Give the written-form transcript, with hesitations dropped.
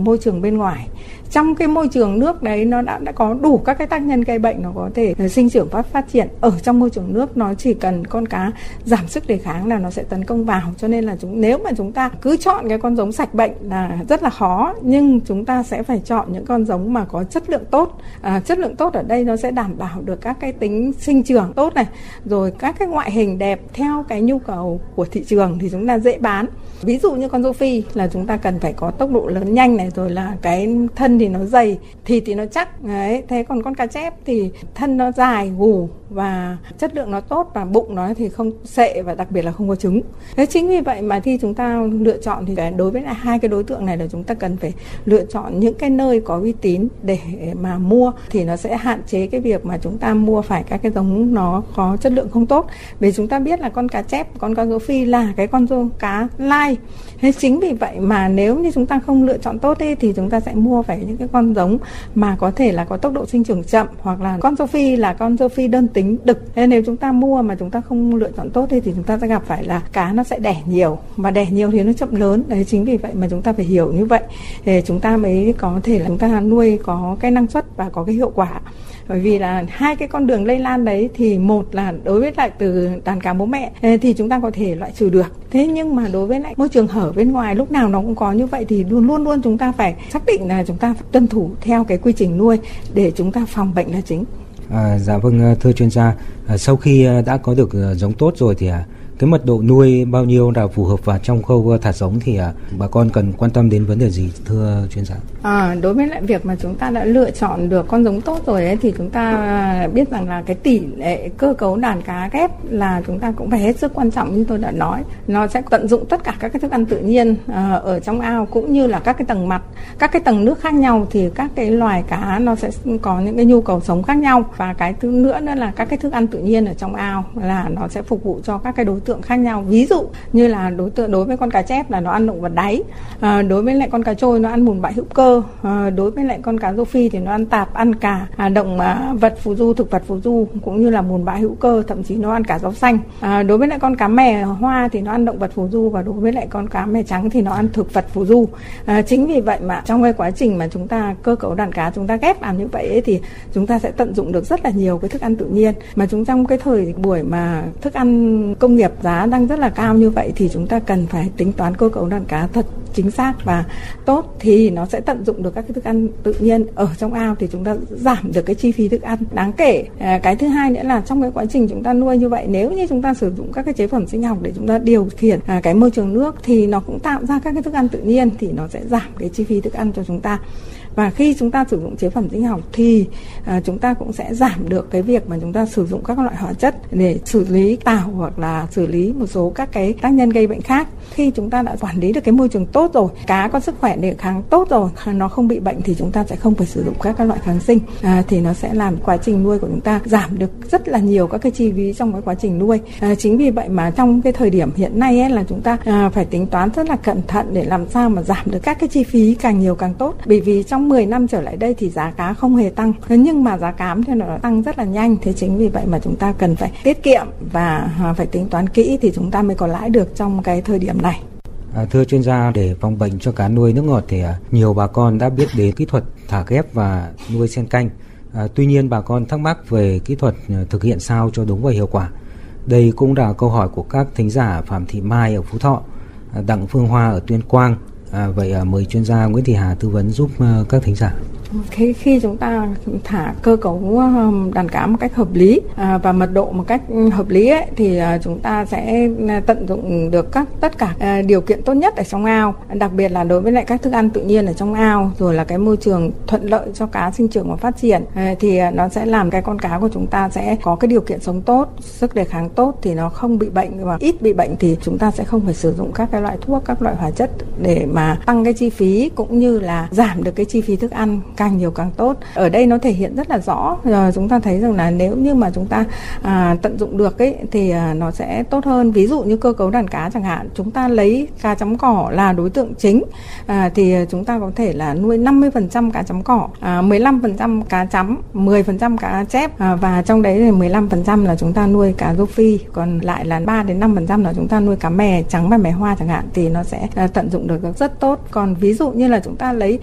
môi trường bên ngoài. Trong cái môi trường nước đấy nó đã có đủ các cái tác nhân gây bệnh, nó có thể sinh trưởng và phát triển ở trong môi trường nước. Nó chỉ cần con cá giảm sức đề kháng là nó sẽ tấn công vào. Cho nên là nếu mà chúng ta cứ chọn cái con giống sạch bệnh là rất là khó, nhưng chúng ta sẽ phải chọn những con giống mà có chất lượng tốt. Chất lượng tốt ở đây nó sẽ đảm bảo được các cái tính sinh trưởng tốt này, rồi các cái ngoại hình đẹp theo cái nhu cầu của thị trường thì chúng ta dễ bán. Ví dụ như con rô phi là chúng ta cần phải có tốc độ lớn nhanh này, rồi là cái thân thì nó dày, thịt thì nó chắc đấy. Thế còn con cá chép thì thân nó dài, gù và chất lượng nó tốt, và bụng nó thì không sệ và đặc biệt là không có trứng. Thế chính vì vậy mà khi chúng ta lựa chọn thì đối với lại hai cái đối tượng này là chúng ta cần phải lựa chọn những cái nơi có uy tín để mà mua, thì nó sẽ hạn chế cái việc mà chúng ta mua phải các cái giống nó có chất lượng không tốt. Vì chúng ta biết là con cá chép, con rô phi là cái con cá lai. Thế chính vì vậy mà nếu như chúng ta không lựa chọn tốt thì chúng ta sẽ mua phải những cái con giống mà có thể là có tốc độ sinh trưởng chậm, hoặc là con rô phi là con rô phi đơn tính đực. Thế nếu chúng ta mua mà chúng ta không lựa chọn tốt thì chúng ta sẽ gặp phải là cá nó sẽ đẻ nhiều, mà đẻ nhiều thì nó chậm lớn. Đấy, chính vì vậy mà chúng ta phải hiểu như vậy để chúng ta mới có thể là chúng ta nuôi có cái năng suất và có cái hiệu quả. Bởi vì là hai cái con đường lây lan đấy thì một là đối với lại từ đàn cá bố mẹ thì chúng ta có thể loại trừ được. Thế nhưng mà đối với lại môi trường hở bên ngoài lúc nào nó cũng có như vậy thì luôn luôn chúng ta phải xác định là chúng ta tuân thủ theo cái quy trình nuôi để chúng ta phòng bệnh là chính. Dạ vâng, thưa chuyên gia, sau khi đã có được giống tốt rồi thì cái mật độ nuôi bao nhiêu là phù hợp, và trong khâu thả giống thì bà con cần quan tâm đến vấn đề gì, thưa chuyên gia? Đối với lại việc mà chúng ta đã lựa chọn được con giống tốt rồi ấy, thì chúng ta biết rằng là cái tỷ lệ cơ cấu đàn cá ghép là chúng ta cũng phải hết sức quan trọng. Như tôi đã nói, nó sẽ tận dụng tất cả các cái thức ăn tự nhiên ở trong ao, cũng như là các cái tầng mặt, các cái tầng nước khác nhau, thì các cái loài cá nó sẽ có những cái nhu cầu sống khác nhau. Và cái thứ nữa là các cái thức ăn tự nhiên ở trong ao là nó sẽ phục vụ cho các cái đối tượng khác nhau. Ví dụ như là đối với con cá chép là nó ăn động vật đáy, đối với lại con cá trôi nó ăn mùn bại hữu cơ, đối với lại con cá rô phi thì nó ăn tạp, ăn cả động vật phù du, thực vật phù du, cũng như là mùn bại hữu cơ, thậm chí nó ăn cả rau xanh. Đối với lại con cá mè hoa thì nó ăn động vật phù du, và đối với lại con cá mè trắng thì nó ăn thực vật phù du. Chính vì vậy mà trong cái quá trình mà chúng ta cơ cấu đàn cá, chúng ta ghép làm như vậy ấy, thì chúng ta sẽ tận dụng được rất là nhiều cái thức ăn tự nhiên. Mà trong cái thời buổi mà thức ăn công nghiệp giá đang rất là cao như vậy thì chúng ta cần phải tính toán cơ cấu đàn cá thật chính xác và tốt, thì nó sẽ tận dụng được các cái thức ăn tự nhiên ở trong ao, thì chúng ta giảm được cái chi phí thức ăn đáng kể. Cái thứ hai nữa là trong cái quá trình chúng ta nuôi như vậy, nếu như chúng ta sử dụng các cái chế phẩm sinh học để chúng ta điều khiển cái môi trường nước thì nó cũng tạo ra các cái thức ăn tự nhiên, thì nó sẽ giảm cái chi phí thức ăn cho chúng ta. Và khi chúng ta sử dụng chế phẩm sinh học thì chúng ta cũng sẽ giảm được cái việc mà chúng ta sử dụng các loại hóa chất để xử lý tảo hoặc là xử lý một số các cái tác nhân gây bệnh khác. Khi chúng ta đã quản lý được cái môi trường tốt rồi, cá có sức khỏe đề kháng tốt rồi, nó không bị bệnh, thì chúng ta sẽ không phải sử dụng các loại kháng sinh, thì nó sẽ làm quá trình nuôi của chúng ta giảm được rất là nhiều các cái chi phí trong cái quá trình nuôi. Chính vì vậy mà trong cái thời điểm hiện nay ấy, là chúng ta phải tính toán rất là cẩn thận để làm sao mà giảm được các cái chi phí càng nhiều càng tốt. Bởi vì trong 10 năm trở lại đây thì giá cá không hề tăng, nhưng mà giá cám thì nó tăng rất là nhanh. Thế chính vì vậy mà chúng ta cần phải tiết kiệm và phải tính toán kỹ thì chúng ta mới có lãi được trong cái thời điểm này. Thưa chuyên gia, để phòng bệnh cho cá nuôi nước ngọt thì nhiều bà con đã biết đến kỹ thuật thả ghép và nuôi sen canh. Tuy nhiên bà con thắc mắc về kỹ thuật thực hiện sao cho đúng và hiệu quả. Đây cũng là câu hỏi của các thính giả Phạm Thị Mai ở Phú Thọ, Đặng Phương Hoa ở Tuyên Quang. Vậy mời chuyên gia Nguyễn Thị Hà tư vấn giúp các thính giả. Khi chúng ta thả cơ cấu đàn cá một cách hợp lý và mật độ một cách hợp lý ấy, thì chúng ta sẽ tận dụng được tất cả điều kiện tốt nhất ở trong ao, đặc biệt là đối với lại các thức ăn tự nhiên ở trong ao, rồi là cái môi trường thuận lợi cho cá sinh trưởng và phát triển, thì nó sẽ làm cái con cá của chúng ta sẽ có cái điều kiện sống tốt, sức đề kháng tốt, thì nó không bị bệnh, và ít bị bệnh thì chúng ta sẽ không phải sử dụng các cái loại thuốc, các loại hóa chất để mà tăng cái chi phí, cũng như là giảm được cái chi phí thức ăn càng nhiều càng tốt. Ở đây nó thể hiện rất là rõ, chúng ta thấy rằng là nếu như mà chúng ta tận dụng được ấy thì nó sẽ tốt hơn. Ví dụ như cơ cấu đàn cá chẳng hạn, chúng ta lấy cá chấm cỏ là đối tượng chính, thì chúng ta có thể là nuôi 50% cá chấm cỏ, 15% cá chấm, 10% cá chép, và trong đấy thì 15% là chúng ta nuôi cá rô phi, còn lại là 3-5% là chúng ta nuôi cá mè trắng và mè hoa chẳng hạn, thì nó sẽ tận dụng được rất tốt. Còn ví dụ như là chúng ta lấy